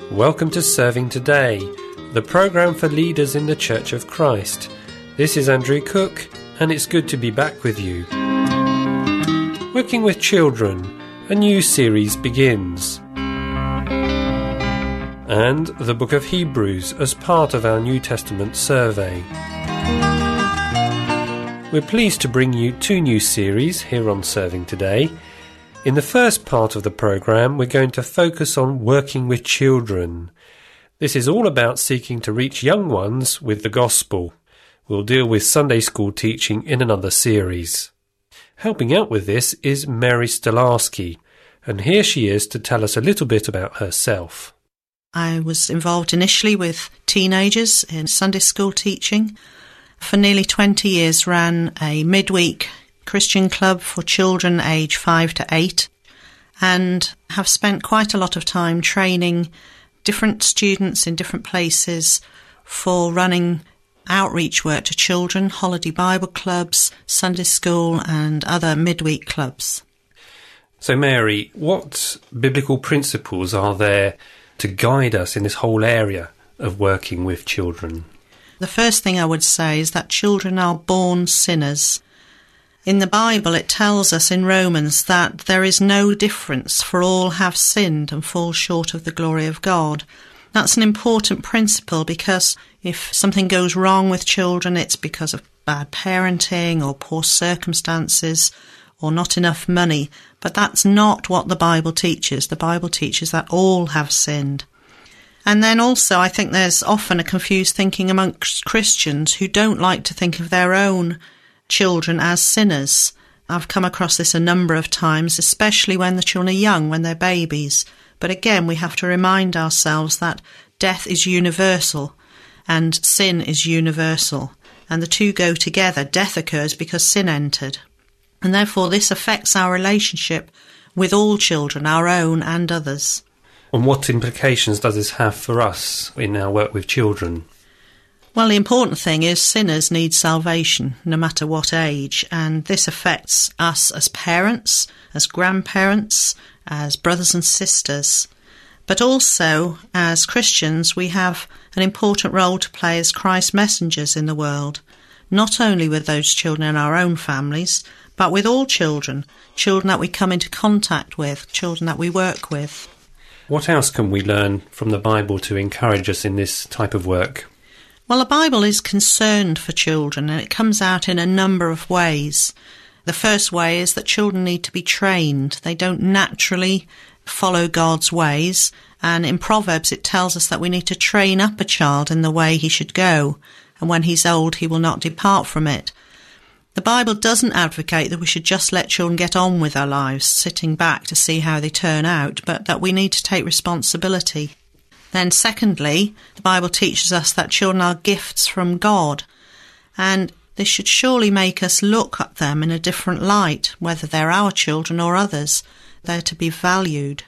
Welcome to Serving Today, the programme for leaders in the Church of Christ. This is Andrew Cook, and it's good to be back with you. Working with Children, a new series begins. And the book of Hebrews as part of our New Testament survey. We're pleased to bring you two new series here on Serving Today. In the first part of the programme, we're going to focus on working with children. This is all about seeking to reach young ones with the gospel. We'll deal with Sunday school teaching in another series. Helping out with this is Mary Stolarski, and here she is to tell us a little bit about herself. I was involved initially with teenagers in Sunday school teaching. For nearly 20 years ran a midweek Christian club for children aged 5 to 8 and have spent quite a lot of time training different students in different places for running outreach work to children, holiday Bible clubs, Sunday school and other midweek clubs. So Mary, what biblical principles are there to guide us in this whole area of working with children? The first thing I would say is that children are born sinners. In the Bible it tells us in Romans that there is no difference, for all have sinned and fall short of the glory of God. That's an important principle because if something goes wrong with children, it's because of bad parenting or poor circumstances or not enough money. But that's not what the Bible teaches. The Bible teaches that all have sinned. And then also I think there's often a confused thinking amongst Christians who don't like to think of their own children as sinners. I've come across this a number of times, especially when the children are young, when they're babies. But again, we have to remind ourselves that death is universal and sin is universal. And the two go together. Death occurs because sin entered. And therefore this affects our relationship with all children, our own and others. And what implications does this have for us in our work with children? Well, the important thing is sinners need salvation, no matter what age, and this affects us as parents, as grandparents, as brothers and sisters. But also, as Christians, we have an important role to play as Christ's messengers in the world, not only with those children in our own families, but with all children, children that we come into contact with, children that we work with. What else can we learn from the Bible to encourage us in this type of work? Well, the Bible is concerned for children and it comes out in a number of ways. The first way is that children need to be trained. They don't naturally follow God's ways, and in Proverbs it tells us that we need to train up a child in the way he should go, and when he's old he will not depart from it. The Bible doesn't advocate that we should just let children get on with their lives, sitting back to see how they turn out, but that we need to take responsibility. Then secondly, the Bible teaches us that children are gifts from God, and this should surely make us look at them in a different light, whether they're our children or others. They're to be valued.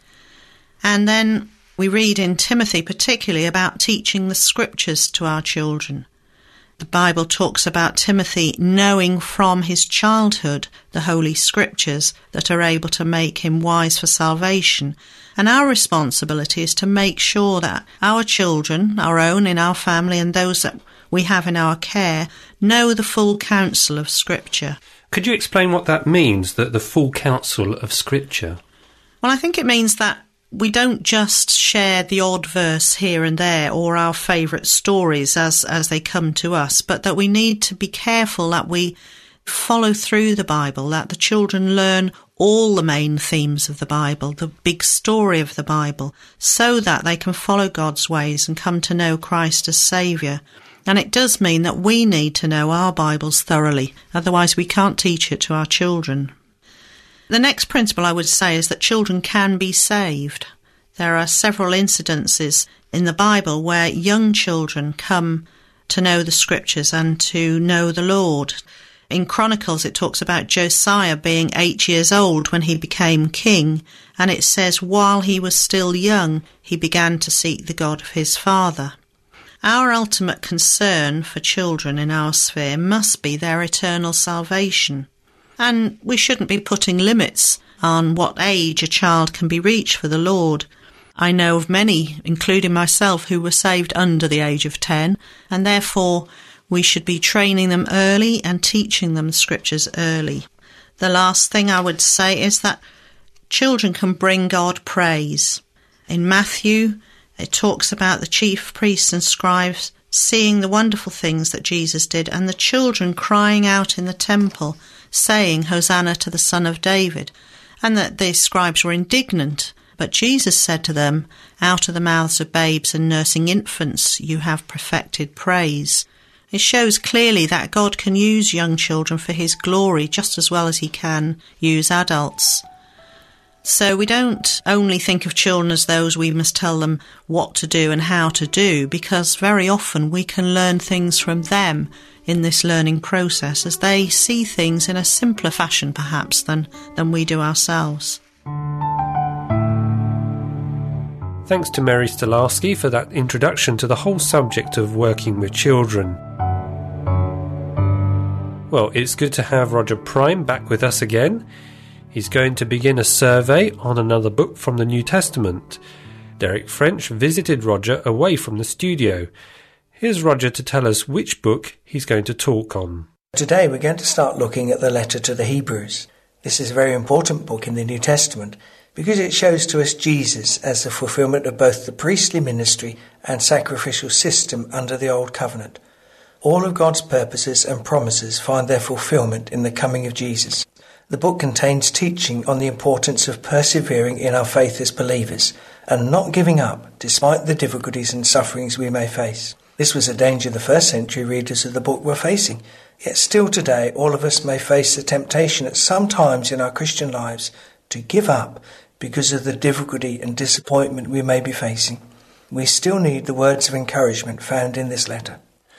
And then we read in Timothy particularly about teaching the scriptures to our children. The Bible talks about Timothy knowing from his childhood the Holy Scriptures that are able to make him wise for salvation. And our responsibility is to make sure that our children, our own in our family and those that we have in our care, know the full counsel of Scripture. Could you explain what that means, the full counsel of Scripture? Well, I think it means that we don't just share the odd verse here and there or our favourite stories as they come to us, but that we need to be careful that we follow through the Bible, that the children learn all the main themes of the Bible, the big story of the Bible, so that they can follow God's ways and come to know Christ as Saviour. And it does mean that we need to know our Bibles thoroughly, otherwise we can't teach it to our children. The next principle I would say is that children can be saved. There are several incidences in the Bible where young children come to know the Scriptures and to know the Lord. In Chronicles it talks about Josiah being 8 years old when he became king, and it says while he was still young he began to seek the God of his father. Our ultimate concern for children in our sphere must be their eternal salvation. And we shouldn't be putting limits on what age a child can be reached for the Lord. I know of many, including myself, who were saved under the age of 10, and therefore we should be training them early and teaching them the scriptures early. The last thing I would say is that children can bring God praise. In Matthew, it talks about the chief priests and scribes seeing the wonderful things that Jesus did, and the children crying out in the temple, saying, Hosanna to the Son of David, and that the scribes were indignant. But Jesus said to them, out of the mouths of babes and nursing infants you have perfected praise. It shows clearly that God can use young children for his glory just as well as he can use adults. So we don't only think of children as those we must tell them what to do and how to do, because very often we can learn things from them in this learning process as they see things in a simpler fashion perhaps than we do ourselves. Thanks to Mary Stolarski for that introduction to the whole subject of working with children. Well, it's good to have Roger Prime back with us again. He's going to begin a survey on another book from the New Testament. Derek French visited Roger away from the studio. Here's Roger to tell us which book he's going to talk on. Today we're going to start looking at the letter to the Hebrews. This is a very important book in the New Testament because it shows to us Jesus as the fulfillment of both the priestly ministry and sacrificial system under the Old Covenant. All of God's purposes and promises find their fulfillment in the coming of Jesus. The book contains teaching on the importance of persevering in our faith as believers and not giving up despite the difficulties and sufferings we may face. This was a danger the first century readers of the book were facing. Yet still today, all of us may face the temptation at some times in our Christian lives to give up because of the difficulty and disappointment we may be facing. We still need the words of encouragement found in this letter.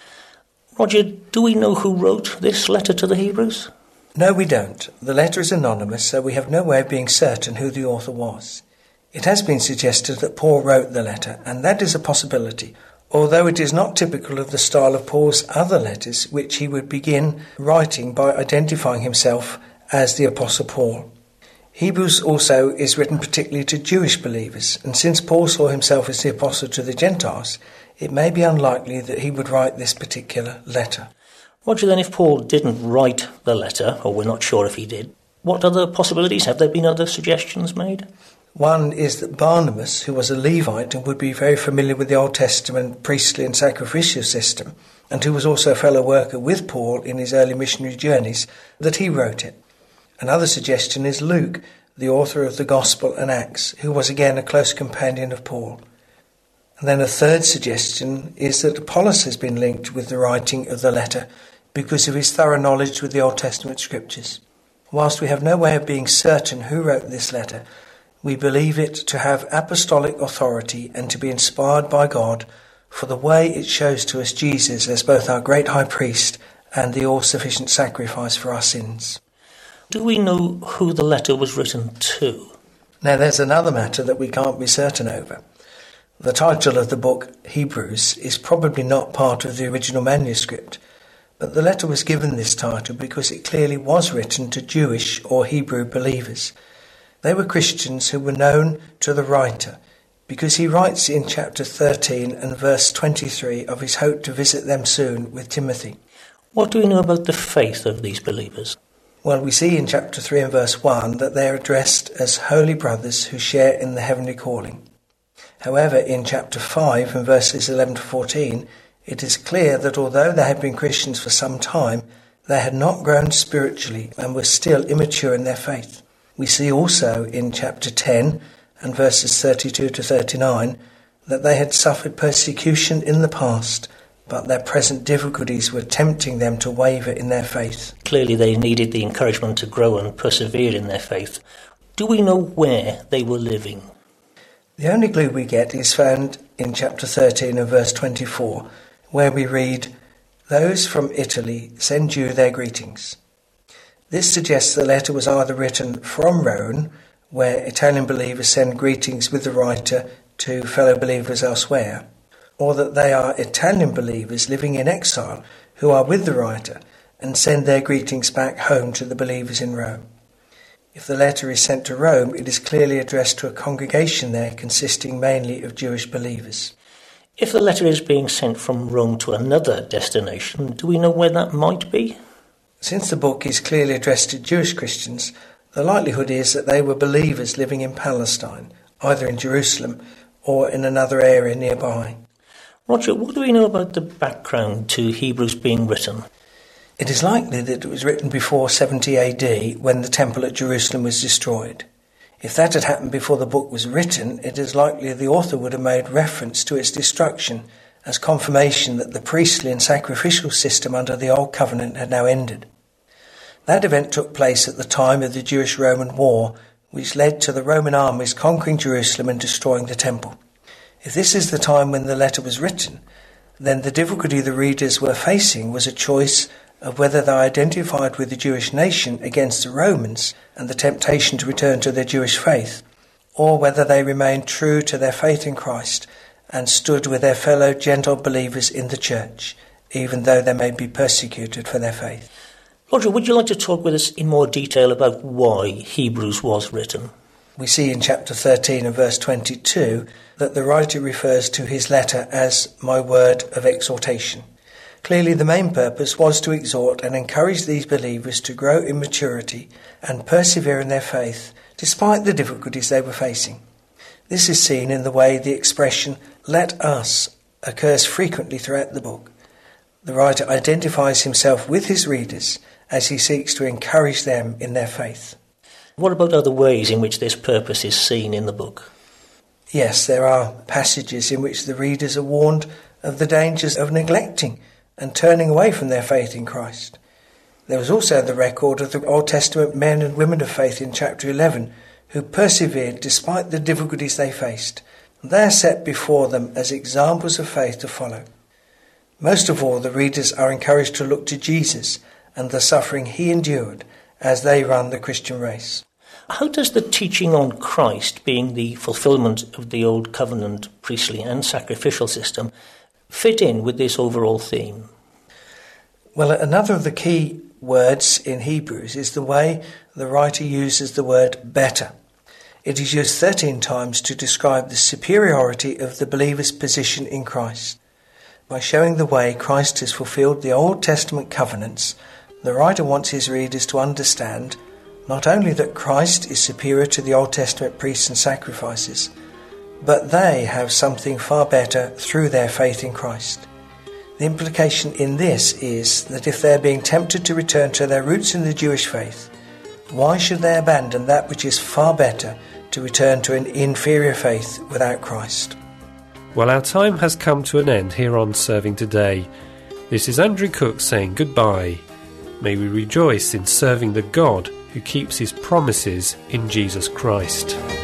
Roger, do we know who wrote this letter to the Hebrews? No, we don't. The letter is anonymous, so we have no way of being certain who the author was. It has been suggested that Paul wrote the letter, and that is a possibility, although it is not typical of the style of Paul's other letters, which he would begin writing by identifying himself as the Apostle Paul. Hebrews also is written particularly to Jewish believers, and since Paul saw himself as the Apostle to the Gentiles, it may be unlikely that he would write this particular letter. Roger, then if Paul didn't write the letter, or we're not sure if he did, what other possibilities? Have there been other suggestions made? One is that Barnabas, who was a Levite and would be very familiar with the Old Testament priestly and sacrificial system, and who was also a fellow worker with Paul in his early missionary journeys, that he wrote it. Another suggestion is Luke, the author of the Gospel and Acts, who was again a close companion of Paul. And then a third suggestion is that Apollos has been linked with the writing of the letter because of his thorough knowledge with the Old Testament scriptures. Whilst we have no way of being certain who wrote this letter, we believe it to have apostolic authority and to be inspired by God for the way it shows to us Jesus as both our great high priest and the all-sufficient sacrifice for our sins. Do we know who the letter was written to? Now there's another matter that we can't be certain over. The title of the book, Hebrews, is probably not part of the original manuscript, but the letter was given this title because it clearly was written to Jewish or Hebrew believers. They were Christians who were known to the writer because he writes in chapter 13 and verse 23 of his hope to visit them soon with Timothy. What do we know about the faith of these believers? Well, we see in chapter 3 and verse 1 that they are addressed as holy brothers who share in the heavenly calling. However, in chapter 5 and verses 11 to 14, it is clear that although they had been Christians for some time, they had not grown spiritually and were still immature in their faith. We see also in chapter 10 and verses 32 to 39 that they had suffered persecution in the past, but their present difficulties were tempting them to waver in their faith. Clearly they needed the encouragement to grow and persevere in their faith. Do we know where they were living? The only clue we get is found in chapter 13 and verse 24, where we read, "Those from Italy send you their greetings." This suggests the letter was either written from Rome, where Italian believers send greetings with the writer to fellow believers elsewhere, or that they are Italian believers living in exile who are with the writer and send their greetings back home to the believers in Rome. If the letter is sent to Rome, it is clearly addressed to a congregation there consisting mainly of Jewish believers. If the letter is being sent from Rome to another destination, do we know where that might be? Since the book is clearly addressed to Jewish Christians, the likelihood is that they were believers living in Palestine, either in Jerusalem or in another area nearby. Roger, what do we know about the background to Hebrews being written? It is likely that it was written before 70 AD, when the temple at Jerusalem was destroyed. If that had happened before the book was written, it is likely the author would have made reference to its destruction as confirmation that the priestly and sacrificial system under the Old Covenant had now ended. That event took place at the time of the Jewish-Roman War, which led to the Roman armies conquering Jerusalem and destroying the temple. If this is the time when the letter was written, then the difficulty the readers were facing was a choice of whether they identified with the Jewish nation against the Romans and the temptation to return to their Jewish faith, or whether they remained true to their faith in Christ and stood with their fellow Gentile believers in the church, even though they may be persecuted for their faith. Roger, would you like to talk with us in more detail about why Hebrews was written? We see in chapter 13 and verse 22 that the writer refers to his letter as my word of exhortation. Clearly, the main purpose was to exhort and encourage these believers to grow in maturity and persevere in their faith, despite the difficulties they were facing. This is seen in the way the expression, "let us," occurs frequently throughout the book. The writer identifies himself with his readers as he seeks to encourage them in their faith. What about other ways in which this purpose is seen in the book? Yes, there are passages in which the readers are warned of the dangers of neglecting and turning away from their faith in Christ. There was also the record of the Old Testament men and women of faith in chapter 11 who persevered despite the difficulties they faced. They are set before them as examples of faith to follow. Most of all, the readers are encouraged to look to Jesus and the suffering he endured as they run the Christian race. How does the teaching on Christ being the fulfillment of the Old Covenant priestly and sacrificial system fit in with this overall theme? Well, another of the key words in Hebrews is the way the writer uses the word better. It is used 13 times to describe the superiority of the believer's position in Christ. By showing the way Christ has fulfilled the Old Testament covenants, the writer wants his readers to understand not only that Christ is superior to the Old Testament priests and sacrifices, but they have something far better through their faith in Christ. The implication in this is that if they are being tempted to return to their roots in the Jewish faith, why should they abandon that which is far better to return to an inferior faith without Christ? Well, our time has come to an end here on Serving Today. This is Andrew Cook saying goodbye. May we rejoice in serving the God who keeps his promises in Jesus Christ.